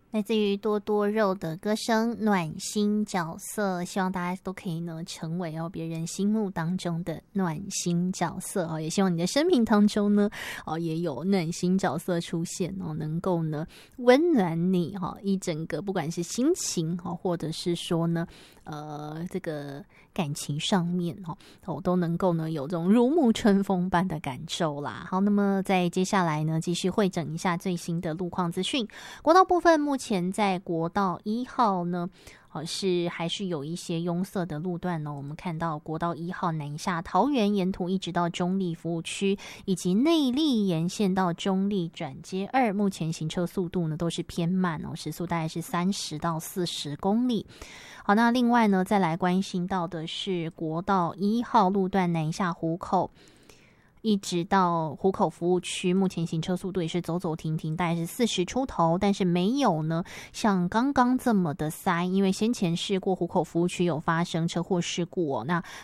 来自于多多肉的歌声暖心角色，希望大家都可以呢成为别人心目当中的暖心角色也希望你的生命当中呢也有暖心角色出现能够呢温暖你一整个不管是心情或者是说呢这个感情上面都能够呢有这种如沐春风般的感受啦。好，那么在接下来呢继续汇整一下最新的路况资讯。国道部分目前在国道1号呢还是有一些拥塞的路段我们看到国道1号南下桃园沿途一直到中立服务区，以及内壢沿线到中立转接2，目前行车速度呢都是偏慢时速大概是30到40公里。好，那另外呢再来关心到的是国道1号路段南下湖口，一直到湖口服务区，目前行车速度也是走走停停，大概是40出头，但是没有呢像刚刚这么的塞，因为先前是过湖口服务区有发生车祸事故那